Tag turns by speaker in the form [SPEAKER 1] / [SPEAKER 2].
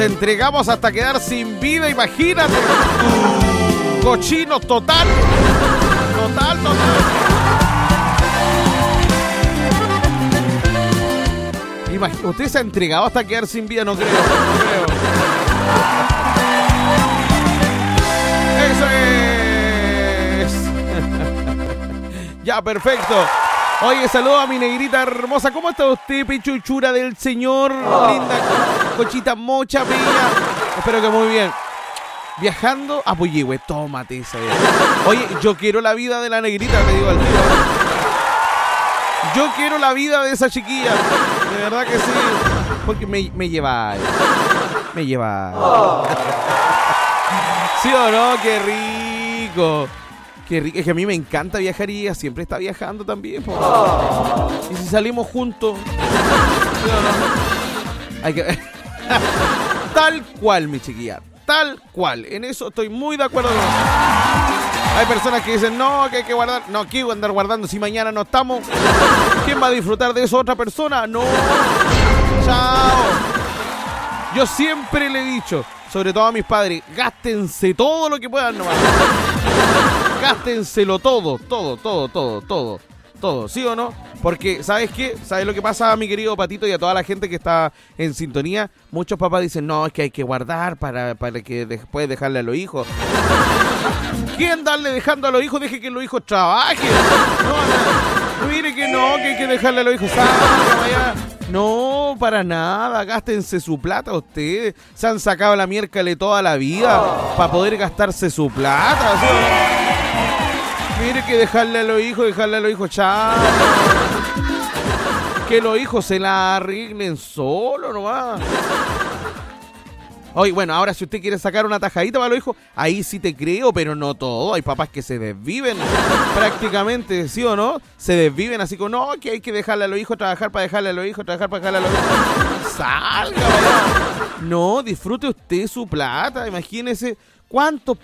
[SPEAKER 1] entregamos hasta quedar sin vida, imagínate. Cochino total. Total. ¿Usted se ha entregado hasta quedar sin vida? No creo. Eso es. Ya, perfecto. Oye, saludo a mi negrita hermosa. ¿Cómo está usted, pechuchura del señor? Linda, cochita mocha, bella. Espero que muy bien. Viajando a Puyehue, tómate esa. Oye, yo quiero la vida de la negrita, te digo al tiro. Yo quiero la vida de esa chiquilla. De verdad que sí. Porque me lleva. Me lleva. ¿Sí o no? ¡Qué rico! Qué rico. Es que a mí me encanta viajar y ella siempre está viajando también. Y si salimos juntos. ¿Sí o no? Hay que. Tal cual, mi chiquilla. Tal cual. En eso estoy muy de acuerdo. Hay personas que dicen, no, que hay que guardar. No, ¿qué voy a andar guardando si mañana no estamos? ¿Quién va a disfrutar de eso? ¿Otra persona? No. Chao. Yo siempre le he dicho, sobre todo a mis padres, gástense todo lo que puedan nomás. Gástenselo todo, ¿sí o no? Porque, ¿sabes qué? ¿Sabes lo que pasa, mi querido Patito, y a toda la gente que está en sintonía? Muchos papás dicen, no, es que hay que guardar para que después dejarle a los hijos. ¿Quién darle dejando a los hijos? Deje que los hijos trabajen. No, mire que no, que hay que dejarle a los hijos. Vaya. No, para nada. Gástense su plata ustedes. Se han sacado la miércoles toda la vida para poder gastarse su plata. ¿Sí? Mire que dejarle a los hijos, chao. Que los hijos se la arreglen solo nomás. Oye, bueno, ahora si usted quiere sacar una tajadita para los hijos, ahí sí te creo, pero no todo. Hay papás que se desviven prácticamente, ¿sí o no? Se desviven así como, no, que hay que dejarle a los hijos trabajar para dejarle a los hijos, trabajar para dejarle a los hijos. Salga, ¿verdad? No, disfrute usted su plata, imagínese cuántos